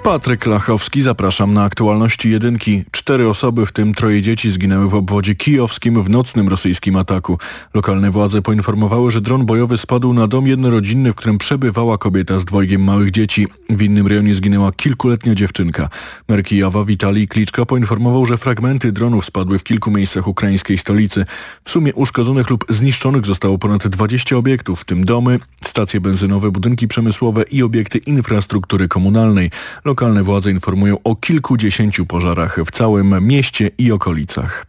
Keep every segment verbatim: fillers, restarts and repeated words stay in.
Patryk Lachowski, zapraszam na aktualności jedynki. Cztery osoby, w tym troje dzieci, zginęły w obwodzie kijowskim w nocnym rosyjskim ataku. Lokalne władze poinformowały, że dron bojowy spadł na dom jednorodzinny, w którym przebywała kobieta z dwojgiem małych dzieci. W innym rejonie zginęła kilkuletnia dziewczynka. Mer Kijowa Witalij Kliczko poinformował, że fragmenty dronów spadły w kilku miejscach ukraińskiej stolicy. W sumie uszkodzonych lub zniszczonych zostało ponad dwadzieścia obiektów, w tym domy, stacje benzynowe, budynki przemysłowe i obiekty infrastruktury komunalnej. Lokalne władze informują o kilkudziesięciu pożarach w całym mieście i okolicach.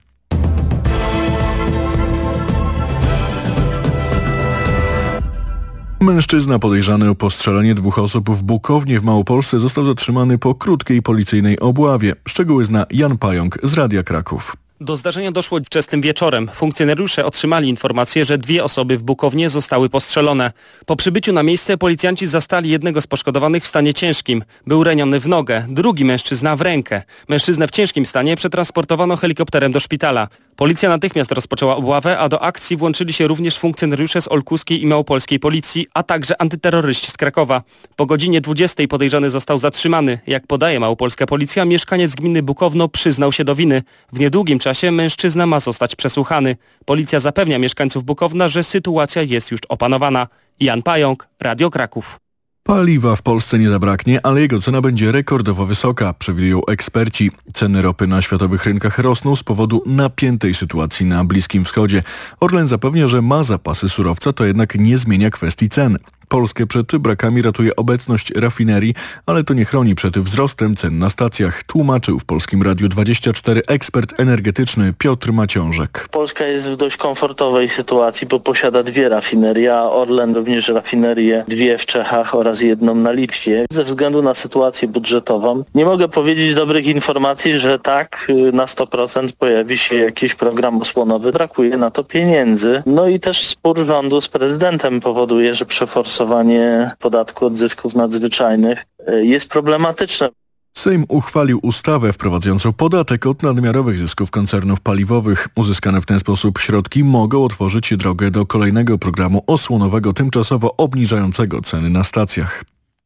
Mężczyzna podejrzany o postrzelenie dwóch osób w Bukownie w Małopolsce został zatrzymany po krótkiej policyjnej obławie. Szczegóły zna Jan Pająk z Radia Kraków. Do zdarzenia doszło wczesnym wieczorem. Funkcjonariusze otrzymali informację, że dwie osoby w Bukownie zostały postrzelone. Po przybyciu na miejsce policjanci zastali jednego z poszkodowanych w stanie ciężkim. Był raniony w nogę, drugi mężczyzna w rękę. Mężczyznę w ciężkim stanie przetransportowano helikopterem do szpitala. Policja natychmiast rozpoczęła obławę, a do akcji włączyli się również funkcjonariusze z olkuskiej i małopolskiej policji, a także antyterroryści z Krakowa. Po godzinie dwudziestej podejrzany został zatrzymany. Jak podaje małopolska policja, mieszkaniec gminy Bukowno przyznał się do winy. W niedługim czasie mężczyzna ma zostać przesłuchany. Policja zapewnia mieszkańców Bukowna, że sytuacja jest już opanowana. Jan Pająk, Radio Kraków. Paliwa w Polsce nie zabraknie, ale jego cena będzie rekordowo wysoka, przewidują eksperci. Ceny ropy na światowych rynkach rosną z powodu napiętej sytuacji na Bliskim Wschodzie. Orlen zapewnia, że ma zapasy surowca, to jednak nie zmienia kwestii cen. Polskę przed brakami ratuje obecność rafinerii, ale to nie chroni przed wzrostem cen na stacjach, tłumaczył w Polskim Radiu dwadzieścia cztery ekspert energetyczny Piotr Maciążek. Polska jest w dość komfortowej sytuacji, bo posiada dwie rafinerie, a Orlen również rafinerię, dwie w Czechach oraz jedną na Litwie. Ze względu na sytuację budżetową nie mogę powiedzieć dobrych informacji, że tak na sto procent pojawi się jakiś program osłonowy. Brakuje na to pieniędzy. No i też spór rządu z prezydentem powoduje, że przeforsowanie podatku od zysków nadzwyczajnych jest problematyczne. Sejm uchwalił ustawę wprowadzającą podatek od nadmiarowych zysków koncernów paliwowych. Uzyskane w ten sposób środki mogą otworzyć drogę do kolejnego programu osłonowego tymczasowo obniżającego ceny na stacjach.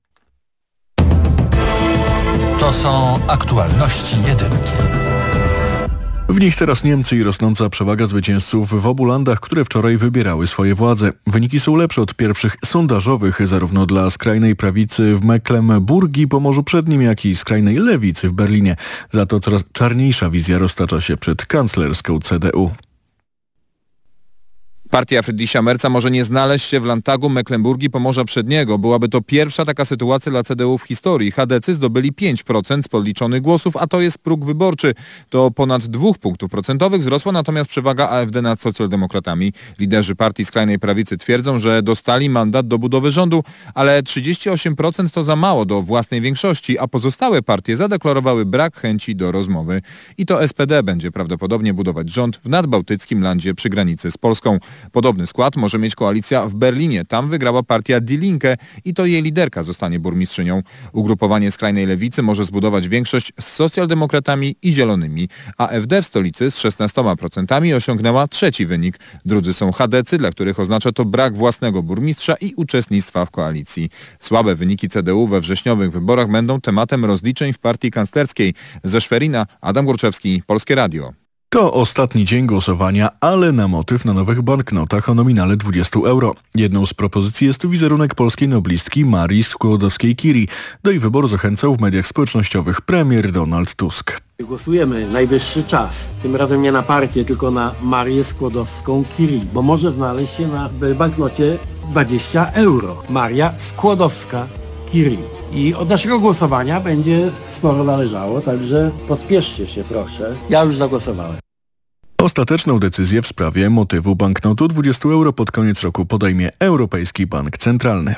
To są aktualności jedynki. W nich teraz Niemcy i rosnąca przewaga zwycięzców w obu landach, które wczoraj wybierały swoje władze. Wyniki są lepsze od pierwszych sondażowych, zarówno dla skrajnej prawicy w Mecklenburgii, Pomorzu Przednim, jak i skrajnej lewicy w Berlinie. Za to coraz czarniejsza wizja roztacza się przed kanclerską C D U. Partia Friedricha Merza może nie znaleźć się w Landtagu Mecklenburgii Pomorza Przedniego. Byłaby to pierwsza taka sytuacja dla C D U w historii. Chadecy zdobyli pięć procent z podliczonych głosów, a to jest próg wyborczy. To ponad dwóch punktów procentowych wzrosła natomiast przewaga A F D nad socjaldemokratami. Liderzy partii skrajnej prawicy twierdzą, że dostali mandat do budowy rządu, ale trzydzieści osiem procent to za mało do własnej większości, a pozostałe partie zadeklarowały brak chęci do rozmowy. I to S P D będzie prawdopodobnie budować rząd w nadbałtyckim landzie przy granicy z Polską. Podobny skład może mieć koalicja w Berlinie. Tam wygrała partia Die Linke i to jej liderka zostanie burmistrzynią. Ugrupowanie skrajnej lewicy może zbudować większość z socjaldemokratami i zielonymi. A F D w stolicy z szesnastoma procentami osiągnęła trzeci wynik. Drudzy są chadecy, dla których oznacza to brak własnego burmistrza i uczestnictwa w koalicji. Słabe wyniki C D U we wrześniowych wyborach będą tematem rozliczeń w partii kanclerskiej. Ze Szwerina Adam Górczewski, Polskie Radio. To ostatni dzień głosowania, ale na motyw na nowych banknotach o nominale dwadzieścia euro. Jedną z propozycji jest wizerunek polskiej noblistki Marii Skłodowskiej-Curie. Do jej wyboru zachęcał w mediach społecznościowych premier Donald Tusk. Głosujemy, najwyższy czas. Tym razem nie na partię, tylko na Marię Skłodowską-Curie, bo może znaleźć się na banknocie dwadzieścia euro. Maria Skłodowska-Curie. I od naszego głosowania będzie sporo należało, także pospieszcie się proszę. Ja już zagłosowałem. Ostateczną decyzję w sprawie motywu banknotu dwadzieścia euro pod koniec roku podejmie Europejski Bank Centralny.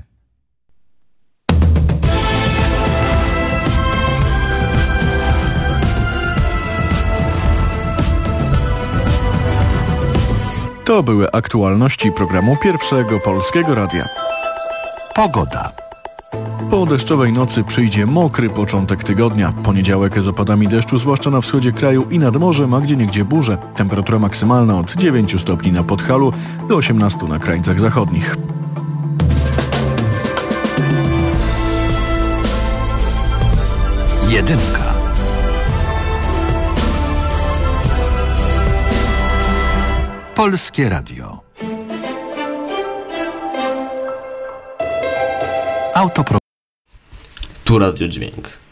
To były aktualności programu Pierwszego Polskiego Radia. Pogoda. Po deszczowej nocy przyjdzie mokry początek tygodnia. Poniedziałek z opadami deszczu, zwłaszcza na wschodzie kraju i nad morzem, a gdzieniegdzie burze. Temperatura maksymalna od dziewięciu stopni na Podhalu do osiemnastu na krańcach zachodnich. Jedynka. Polskie Radio. Autopro... Tu Radio Dźwięk.